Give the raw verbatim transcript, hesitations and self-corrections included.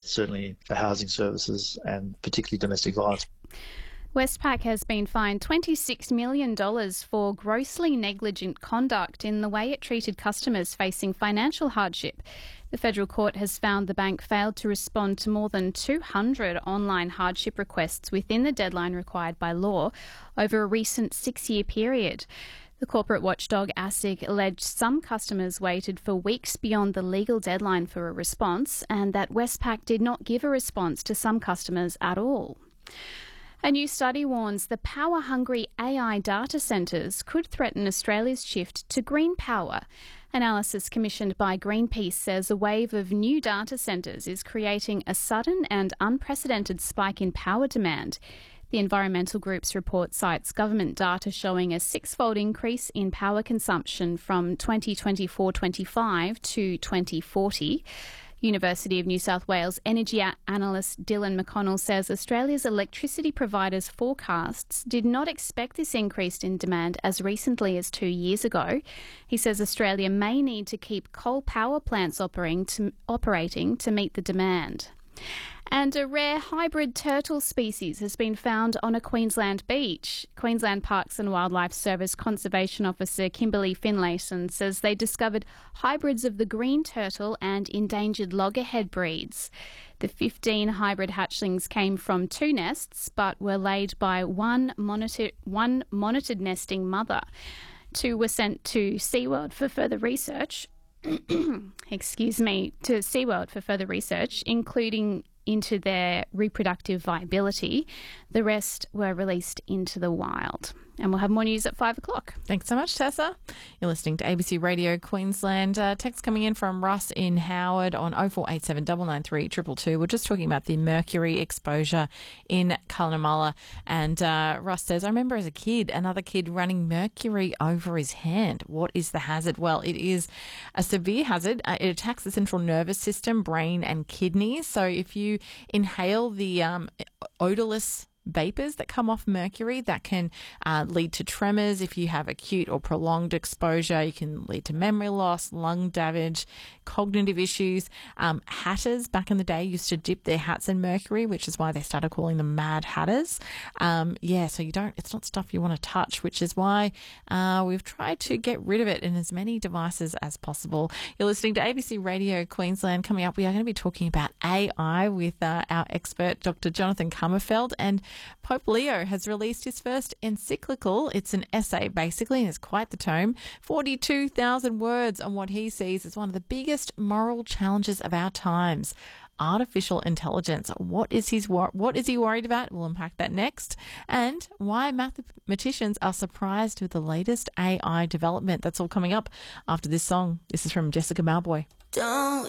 certainly for housing services and particularly domestic violence. Westpac has been fined twenty-six million dollars for grossly negligent conduct in the way it treated customers facing financial hardship. The federal court has found the bank failed to respond to more than two hundred online hardship requests within the deadline required by law over a recent six-year period. The corporate watchdog ASIC alleged some customers waited for weeks beyond the legal deadline for a response and that Westpac did not give a response to some customers at all. A new study warns the power-hungry A I data centres could threaten Australia's shift to green power. Analysis commissioned by Greenpeace says a wave of new data centres is creating a sudden and unprecedented spike in power demand. The environmental group's report cites government data showing a six-fold increase in power consumption from twenty twenty-four twenty-five to twenty forty. University of New South Wales energy analyst Dylan McConnell says Australia's electricity providers' forecasts did not expect this increase in demand as recently as two years ago. He says Australia may need to keep coal power plants operating to, operating to meet the demand. And a rare hybrid turtle species has been found on a Queensland beach. Queensland Parks and Wildlife Service Conservation Officer Kimberly Finlayson says they discovered hybrids of the green turtle and endangered loggerhead breeds. The fifteen hybrid hatchlings came from two nests but were laid by one, monitor- one monitored nesting mother. Two were sent to SeaWorld for further research. Excuse me, to SeaWorld for further research, including into their reproductive viability. The rest were released into the wild. And we'll have more news at five o'clock. Thanks so much, Tessa. You're listening to A B C Radio Queensland. Uh, text coming in from Russ in Howard on oh four eight seven nine nine three two two two. We're just talking about the mercury exposure in Cunnamulla. And uh, Russ says, I remember as a kid, another kid running mercury over his hand. What is the hazard? Well, it is a severe hazard. Uh, it attacks the central nervous system, brain and kidneys. So if you inhale the um, odourless vapours that come off mercury, that can uh, lead to tremors. If you have acute or prolonged exposure, you can lead to memory loss, lung damage, cognitive issues. Um, hatters back in the day used to dip their hats in mercury, which is why they started calling them Mad Hatters. Um, yeah, so you don't, it's not stuff you want to touch, which is why uh, we've tried to get rid of it in as many devices as possible. You're listening to A B C Radio Queensland. Coming up, we are going to be talking about A I with uh, our expert, Doctor Jonathan Kummerfeld, and Pope Leo has released his first encyclical. It's an essay, basically, and it's quite the tome. forty-two thousand words on what he sees as one of the biggest moral challenges of our times. Artificial intelligence. What is his wor- what is he worried about? We'll unpack that next. And why mathematicians are surprised with the latest A I development. That's all coming up after this song. This is from Jessica Mauboy. Don't